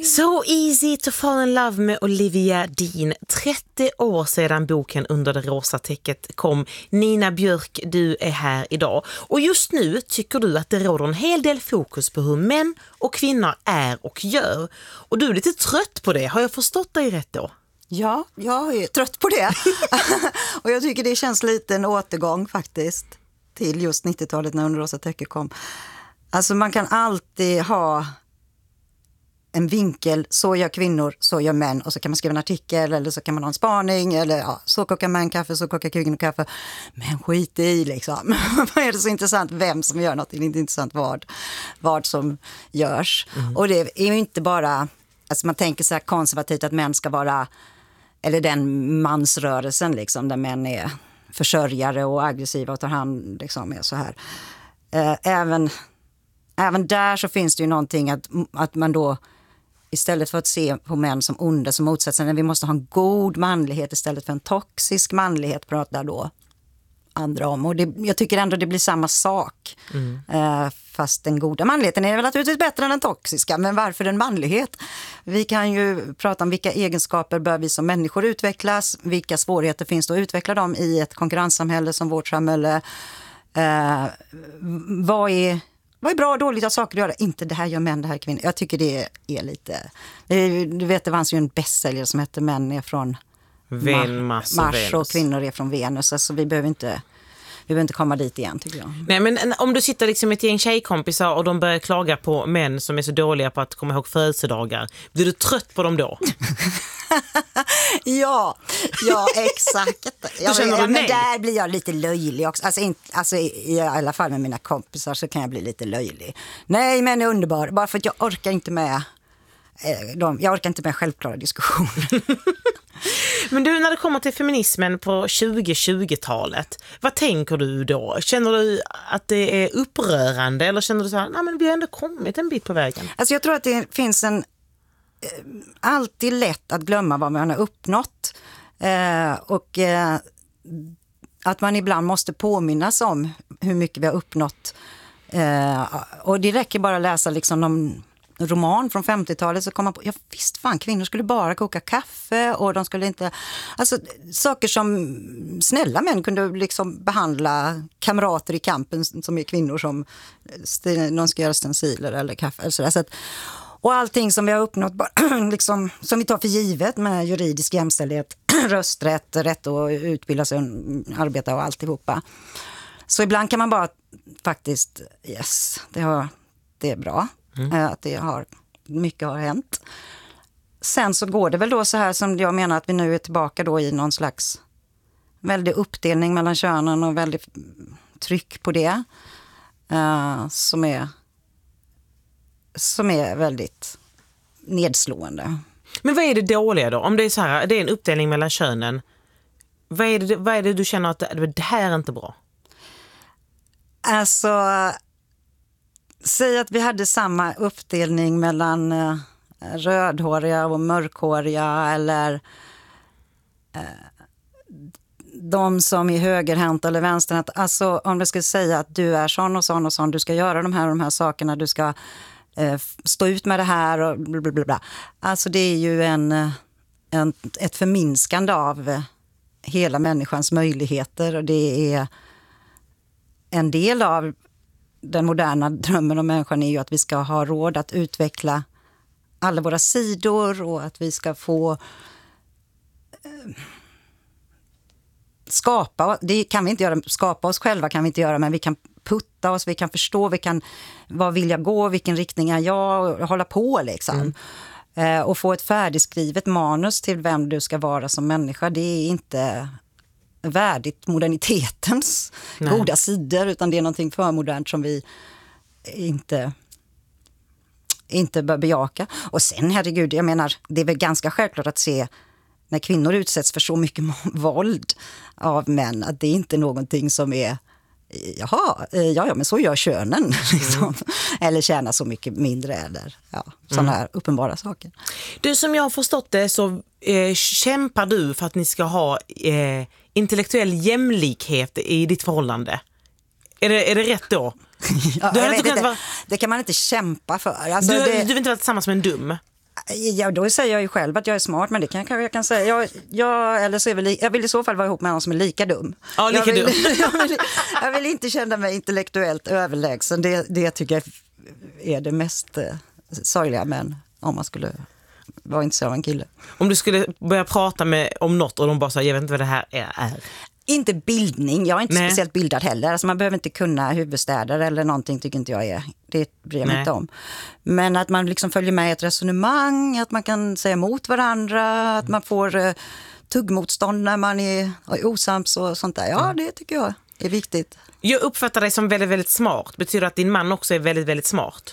So easy to fall in love med Olivia Dean. 30 år sedan boken Under det rosa täcket kom. Nina Björk, du är här idag. Och just nu tycker du att det råder en hel del fokus på hur män och kvinnor är och gör. Och du är lite trött på det. Har jag förstått dig rätt då? Ja, jag är trött på det. Och jag tycker det känns lite en återgång faktiskt till just 90-talet när Under det rosa täcket kom. Alltså man kan alltid ha en vinkel, så gör kvinnor, så gör män, och så kan man skriva en artikel eller så kan man ha en spaning eller ja, så kokar män kaffe, så kokar kvinnor kaffe. Men skit i liksom. Vad är det så intressant vem som gör något, det är inte intressant vad som görs. Och det är ju inte bara, alltså man tänker så här konservativt att män ska vara, eller den mansrörelsen liksom, där män är försörjare och aggressiva och tar hand liksom, är så här. Även där så finns det ju någonting att man då istället för att se på män som onda, som motsatsen, vi måste ha en god manlighet istället för en toxisk manlighet, pratar då andra om. Och jag tycker ändå det blir samma sak. Fast den goda manligheten är väl naturligtvis bättre än den toxiska. Men varför en manlighet? Vi kan ju prata om vilka egenskaper bör vi som människor utvecklas. Vilka svårigheter finns det att utveckla dem i ett konkurrenssamhälle som vårt samhälle? Vad är bra och dåligt av saker att göra? Inte det här gör män, det här är kvinnor. Jag tycker det är lite... Du vet, det fanns ju en bästsäljare som hette Män är från Mars och kvinnor är från Venus. Alltså vi behöver inte komma dit igen, tycker jag. Nej, men om du sitter liksom ett gäng tjejkompisar och de börjar klaga på män som är så dåliga på att komma ihåg födelsedagar, blir du trött på dem då? Ja, exakt. Men där blir jag lite löjlig också. Alltså i alla fall med mina kompisar så kan jag bli lite löjlig. Nej, men är underbar. Bara för att jag orkar inte med självklara diskussioner. Men du, när det kommer till feminismen på 2020-talet, vad tänker du då? Känner du att det är upprörande eller känner du så här, nej men vi har ändå kommit en bit på vägen? Alltså jag tror att det finns alltid lätt att glömma vad man har uppnått och att man ibland måste påminnas om hur mycket vi har uppnått. Och det räcker bara att läsa liksom någon roman från 50-talet så kommer man på, ja visst fan, kvinnor skulle bara koka kaffe och de skulle inte, alltså saker som snälla män kunde liksom behandla kamrater i kampen som är kvinnor, som någon ska göra stenciler eller kaffe eller sådär. Så att, och allting som vi har uppnått liksom, som vi tar för givet med juridisk jämställdhet, rösträtt, rätt att utbilda sig och arbeta och alltihopa. Så ibland kan man bara faktiskt, yes, det är bra. Att mycket har hänt. Sen så går det väl då så här som jag menar att vi nu är tillbaka då i någon slags väldig uppdelning mellan könen och väldigt tryck på det som är väldigt nedslående. Men vad är det dåliga då? Om det är så här, det är en uppdelning mellan könen, vad är det du känner att det här är inte bra? Alltså, säg att vi hade samma uppdelning mellan rödhåriga och mörkhåriga, eller de som är högerhänta eller vänsterhänta. Alltså om du ska säga att du är sån och sån och sån, du ska göra de här sakerna, du ska stå ut med det här och blablabla. Alltså det är ju ett förminskande av hela människans möjligheter, och det är en del av den moderna drömmen om människan är ju att vi ska ha råd att utveckla alla våra sidor och att vi ska få skapa, det kan vi inte göra, skapa oss själva kan vi inte göra, men vi kan putta oss, vi kan förstå, vad vill jag gå, vilken riktning är jag, och hålla på liksom. Och få ett färdigskrivet manus till vem du ska vara som människa, det är inte värdigt modernitetens goda sidor, utan det är någonting för modernt som vi inte bör bejaka. Och sen, herregud, jag menar, det är väl ganska självklart att se när kvinnor utsätts för så mycket våld av män, att det är inte någonting som är ja, men så gör könen liksom. Eller tjänar så mycket mindre, eller sådana här uppenbara saker. Du, som jag har förstått det så kämpar du för att ni ska ha intellektuell jämlikhet i ditt förhållande. Är det rätt då? Ja, det kan man inte kämpa för. Alltså, du vill inte vara tillsammans med en dum? Ja, då säger jag ju själv att jag är smart, men det jag kan säga. Eller så är jag vill i så fall vara ihop med någon som är lika dum. Ja, lika dum. Jag vill inte känna mig intellektuellt överlägsen. Det tycker jag är det mest sorgliga, men om man skulle vara intresserad av en kille. Om du skulle börja prata om något och de bara säger jag vet inte vad det här är. Inte bildning, jag är inte speciellt bildad heller. Alltså man behöver inte kunna huvudstäder eller någonting, tycker inte jag är. Det bryr jag mig inte om. Men att man liksom följer med i ett resonemang, att man kan säga emot varandra, att man får tuggmotstånd när man är osams och sånt där. Ja, det tycker jag är viktigt. Jag uppfattar dig som väldigt, väldigt smart. Betyder det att din man också är väldigt, väldigt smart?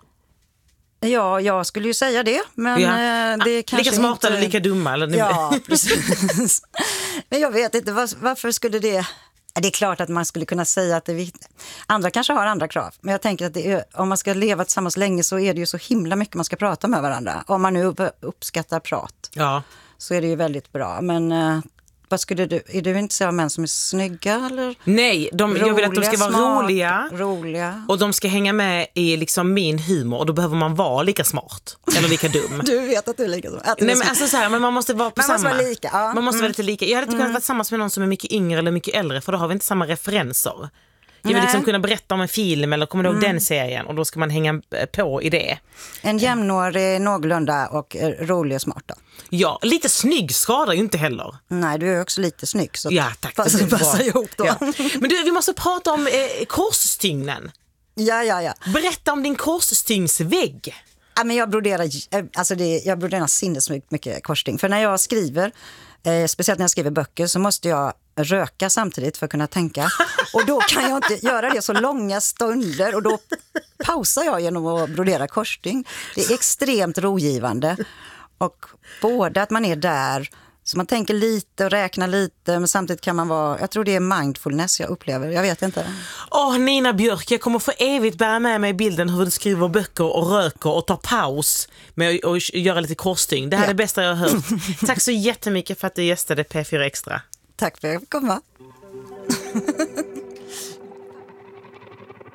Ja, jag skulle ju säga det, men det kanske lika smarta inte... eller lika dumma? Eller... Ja, precis. Men jag vet inte, varför skulle det... Det är klart att man skulle kunna säga att det är viktigt. Andra kanske har andra krav, men jag tänker att om man ska leva tillsammans länge så är det ju så himla mycket man ska prata med varandra. Om man nu uppskattar prat så är det ju väldigt bra, men... Vad skulle är du inte så av män som är snygga eller? Nej, jag vill att de ska vara roliga. Och de ska hänga med i liksom min humor. Och då behöver man vara lika smart. Eller lika dum. Du vet att du är lika smart. Nej, men alltså så här, men man måste vara på samma. Man måste vara lika. Ja. Man måste vara lite lika. Jag hade inte kunnat vara tillsammans med någon som är mycket yngre eller mycket äldre. För då har vi inte samma referenser. Jag vill liksom kunna berätta om en film eller kommer du ihåg den serien. Och då ska man hänga på i det. En jämnårig, någorlunda och rolig och smart då. Ja, lite snygg skadar ju inte heller. Nej, du är också lite snygg. Så ja, tack. Det passar ihop då. Ja. Men du, vi måste prata om korsstygnen. Ja. Berätta om din korsstygnsvägg. Ja, men jag broderar sinnesmycket korsstygn. För när jag skriver, speciellt när jag skriver böcker, så måste jag röka samtidigt för att kunna tänka. Och då kan jag inte göra det så långa stunder. Och då pausar jag genom att brodera korsstygn. Det är extremt rogivande. Och både att man är där, så man tänker lite och räknar lite, men samtidigt kan man vara, jag tror det är mindfulness jag upplever, jag vet inte. Nina Björk, jag kommer för evigt bära med mig bilden hur du skriver böcker och röker och tar paus med att göra lite korsstygn. Det här är det bästa jag har hört. Tack så jättemycket för att du gästade P4 Extra. Tack för att jag fick komma.